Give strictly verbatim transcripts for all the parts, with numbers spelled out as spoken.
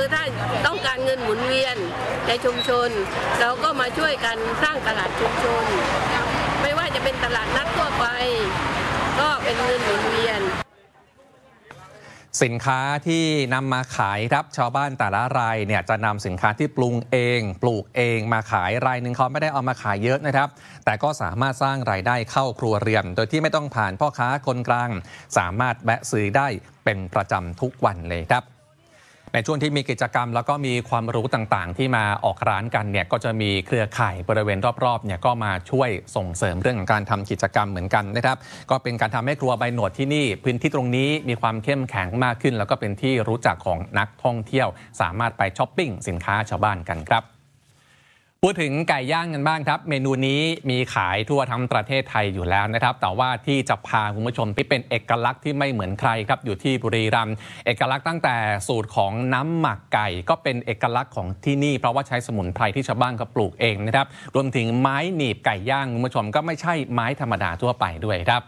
ถ้าต้องการเงินหมุนเวียนในชุมชนเราก็มาช่วยกันสร้างตลาดชุมชนไม่ว่าจะเป็นตลาดนัดทั่วไปก็เป็นเงินหมุนเวียนสินค้าที่นำมาขายครับชาวบ้านแต่ละรายเนี่ยจะนำสินค้าที่ปรุงเองปลูกเองมาขายรายหนึ่งเขาไม่ได้เอามาขายเยอะนะครับแต่ก็สามารถสร้างรายได้เข้าครัวเรือนโดยที่ไม่ต้องผ่านพ่อค้าคนกลางสามารถแวะซื้อได้เป็นประจำทุกวันเลยครับในช่วงที่มีกิจกรรมแล้วก็มีความรู้ต่างๆที่มาออกร้านกันเนี่ยก็จะมีเครือข่ายบริเวณรอบๆเนี่ยก็มาช่วยส่งเสริมเรื่องของการทำกิจกรรมเหมือนกันนะครับก็เป็นการทำให้ครัวใบหนวดที่นี่พื้นที่ตรงนี้มีความเข้มแข็งมากขึ้นแล้วก็เป็นที่รู้จักของนักท่องเที่ยวสามารถไปช้อปปิ้งสินค้าชาวบ้านกันครับพูดถึงไก่ย่างกันบ้างครับเมนูนี้มีขายทั่วทั้งประเทศไทยอยู่แล้วนะครับแต่ว่าที่จะพาคุณผู้ชมที่เป็นเอกลักษณ์ที่ไม่เหมือนใครครับอยู่ที่บุรีรัมย์เอกลักษณ์ตั้งแต่สูตรของน้ำหมักไก่ก็เป็นเอกลักษณ์ของที่นี่เพราะว่าใช้สมุนไพรที่ชาวบ้านเขาปลูกเองนะครับรวมถึงไม้หนีบไก่ย่างคุณผู้ชมก็ไม่ใช่ไม้ธรรมดาทั่วไปด้วยครับ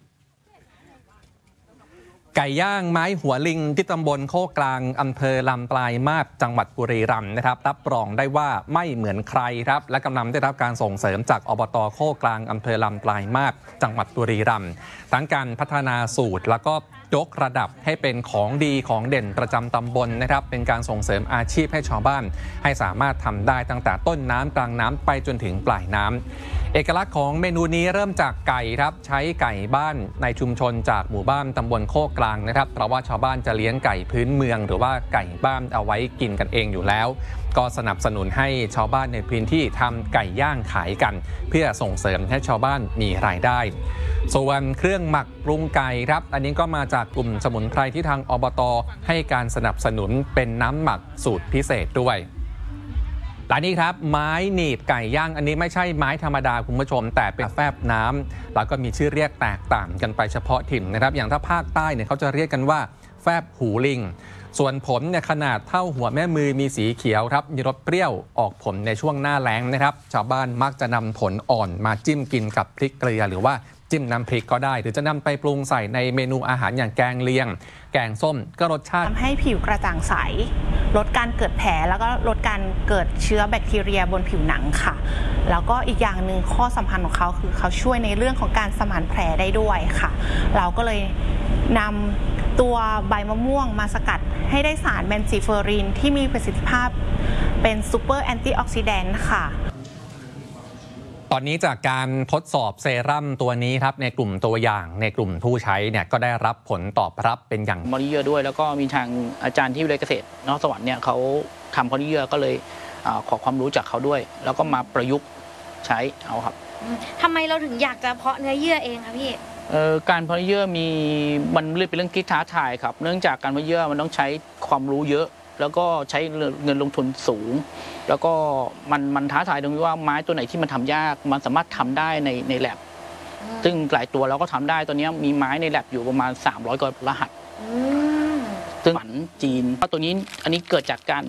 ไก่ย่างไม้หัวลิงที่ตำบลโคกกลางอำเภอลำปลายมาศจังหวัดบุรีรัมย์นะครับรับรองได้ว่าไม่เหมือนใครครับและกำลังได้รับการส่งเสริมจากอบต.โคกกลางอำเภอลำปลายมาศจังหวัดบุรีรัมย์ทั้งการพัฒนาสูตรแล้วก็ยกระดับให้เป็นของดีของเด่นประจำตำบลนะครับเป็นการส่งเสริมอาชีพให้ชาวบ้านให้สามารถทำได้ตั้งแต่ต้นน้ำกลางน้ำไปจนถึงปลายน้ำเอกลักษณ์ของเมนูนี้เริ่มจากไก่ครับใช้ไก่บ้านในชุมชนจากหมู่บ้านตำบลโคกกลางนะครับเพราะว่าชาวบ้านจะเลี้ยงไก่พื้นเมืองหรือว่าไก่บ้านเอาไว้กินกันเองอยู่แล้วก็สนับสนุนให้ชาวบ้านในพื้นที่ทำไก่ย่างขายกันเพื่อส่งเสริมให้ชาวบ้านมีรายได้ส่วนเครื่องหมักปรุงไก่ครับอันนี้ก็มาจากกลุ่มสมุนไพรที่ทางอบต.ให้การสนับสนุนเป็นน้ำหมักสูตรพิเศษด้วยและนี่ครับไม้หนีบไก่ย่างอันนี้ไม่ใช่ไม้ธรรมดาคุณผู้ชมแต่เป็นแฟบน้ำแล้วก็มีชื่อเรียกแตกต่างกันไปเฉพาะถิ่นนะครับอย่างถ้าภาคใต้เนี่ยเขาจะเรียกกันว่าแฟบหูลิงส่วนผลเนี่ยขนาดเท่าหัวแม่มือมีสีเขียวครับมีรสเปรี้ยวออกผลในช่วงหน้าแล้งนะครับชาวบ้านมักจะนำผลอ่อนมาจิ้มกินกับพริกเกลือหรือว่าจิ้มน้ำพริกก็ได้หรือจะนำไปปรุงใส่ในเมนูอาหารอย่างแกงเลียงแกงส้มก็รสชาติทำให้ผิวกระจ่างใสลดการเกิดแผลแล้วก็ลดการเกิดเชื้อแบคทีเรียบนผิวหนังค่ะแล้วก็อีกอย่างหนึ่งข้อสำคัญของเขาคือเขาช่วยในเรื่องของการสมานแผลได้ด้วยค่ะเราก็เลยนำตัวใบมะม่วงมาสกัดให้ได้สารเบนซิเฟอรินที่มีประสิทธิภาพเป็นซูเปอร์แอนตี้ออกซิแดนต์ค่ะตอนนี้จากการทดสอบเซรั่มตัวนี้ครับในกลุ่มตัวอย่างในกลุ่มผู้ใช้เนี่ยก็ได้รับผลตอบรับเป็นอย่างมอนิเยอร์ด้วยแล้วก็มีทางอาจารย์ที่วิทยาลัยเกษตรนครสวรรค์เนี่ยเขาทำมอนิเยอร์ก็เลยขอความรู้จากเขาด้วยแล้วก็มาประยุกต์ใช้เอาครับทำไมเราถึงอยากจะเพาะเนื้อเยื่อเองคะพี่การเพาะเนื้อเยื่อมีมันเรื่องเป็นเรื่องที่ท้าทายครับเนื่องจากการเพาะเยื่อมันต้องใช้ความรู้เยอะแล้วก็ใช้เงินลงทุนสูงแล้วก็มันมันท้าทายตรงที่ว่าไม้ตัวไหนที่มันทำยากมันสามารถทำได้ในในแลบซึ่งหลายตัวเราก็ทำได้ตอนนี้มีไม้ในแลบอยู่ประมาณสามร้อยกว่ารหัสซึ่งฝันจีนตัวนี้อันนี้เกิดจากการ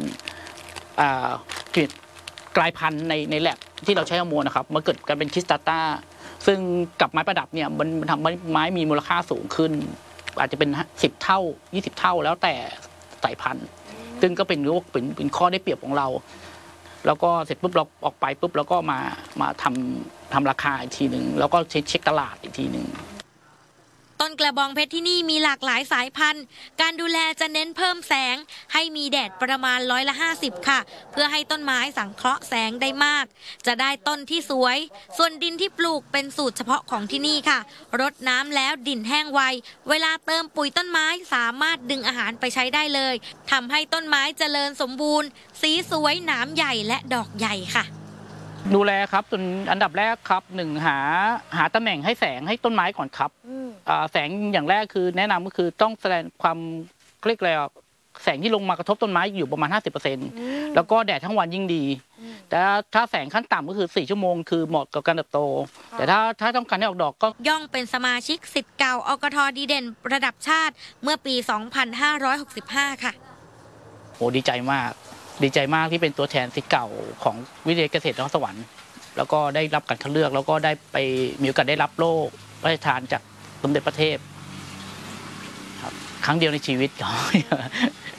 กลายพันธุ์ในในแลบที่เราใช้ฮอร์โมนนะครับมันเกิดการเป็นคิสตาต้าซึ่งกับไม้ประดับเนี่ยมันทำให้ไม้มีมูลค่าสูงขึ้นอาจจะเป็นสิบเท่ายี่สิบเท่าแล้วแต่สายพันธุ์ซึ่งก็เป็นเป็นเป็นข้อได้เปรียบของเราแล้วก็เสร็จปุ๊บเราออกไปปุ๊บแล้วก็มามาทำทำราคาอีกทีหนึ่งแล้วก็เช็คเช็คตลาดอีกทีหนึ่งต้นกระบองเพชรที่นี่มีหลากหลายสายพันธุ์การดูแลจะเน้นเพิ่มแสงให้มีแดดประมาณร้อยละห้าสิบค่ะเพื่อให้ต้นไม้สังเคราะห์แสงได้มากจะได้ต้นที่สวยส่วนดินที่ปลูกเป็นสูตรเฉพาะของที่นี่ค่ะรดน้ำแล้วดินแห้งไวเวลาเติมปุ๋ยต้นไม้สามารถดึงอาหารไปใช้ได้เลยทำให้ต้นไม้เจริญสมบูรณ์สีสวยหนามใหญ่และดอกใหญ่ค่ะดูแลครับจนอันดับแรกครับหนึ่งหาหาตำแหน่งให้แสงให้ต้นไม้ก่อนครับแสงอย่างแรกคือแนะนำก็คือต้องแสดงความเรียกอะไรแสงที่ลงมากระทบต้นไม้อยู่ประมาณ ห้าสิบเปอร์เซ็นต์ แล้วก็แดดทั้งวันยิ่งดีแต่ถ้าแสงขั้นต่ำก็คือสี่ชั่วโมงคือเหมาะกับการเติบโตแต่ถ้าถ้าต้องการให้ออกดอกก็ย่องเป็นสมาชิกศิษย์เก่าอกท.ดีเด่นระดับชาติเมื่อปีสองพันห้าร้อยหกสิบห้าค่ะโอ้ดีใจมากดีใจมากที่เป็นตัวแทนศิษย์เก่าของวิทยาลัยเกษตรนครสวรรค์แล้วก็ได้รับการคัดเลือกแล้วก็ได้ไปมีโอกาสได้รับโล่พระราชทานจากสมเด็จพระเทพครับครั้งเดียวในชีวิต